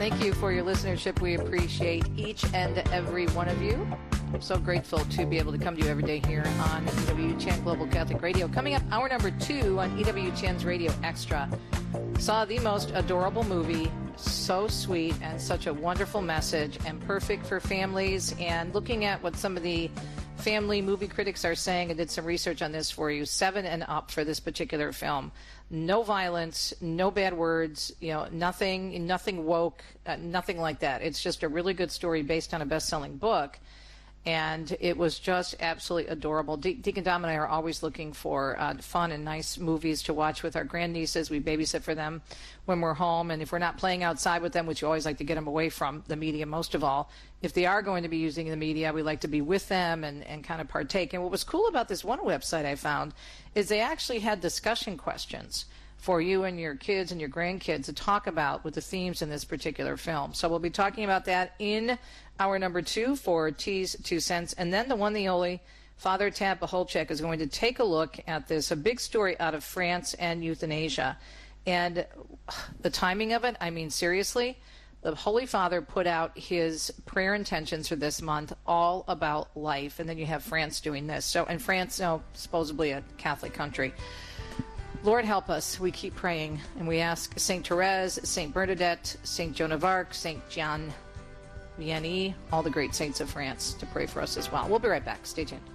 Thank you for your listenership. We appreciate each and every one of you. I'm so grateful to be able to come to you every day here on EWTN Global Catholic Radio. Coming up, hour number 2 on EWTN's Radio Extra. Saw the most adorable movie, so sweet and such a wonderful message and perfect for families. And looking at what some of the family movie critics are saying, I did some research on this for you, 7 and up for this particular film. No violence, no bad words, nothing woke, nothing like that. It's just a really good story based on a best-selling book. And it was just absolutely adorable. Deacon Dom and I are always looking for fun and nice movies to watch with our grandnieces. We babysit for them when we're home. And if we're not playing outside with them, which you always like to get them away from the media most of all, if they are going to be using the media, we like to be with them and kind of partake. And what was cool about this one website I found is they actually had discussion questions for you and your kids and your grandkids to talk about with the themes in this particular film. So we'll be talking about that in hour number 2 for T's 2 cents. And then the one, the only, Father Tad Pacholczyk is going to take a look at this, a big story out of France and euthanasia. And the timing of it, I mean, seriously, the Holy Father put out his prayer intentions for this month, all about life. And then you have France doing this. So, and France, supposedly a Catholic country. Lord help us. We keep praying, and we ask St. Therese, St. Bernadette, St. Joan of Arc, St. Jean Vianney, all the great saints of France to pray for us as well. We'll be right back. Stay tuned.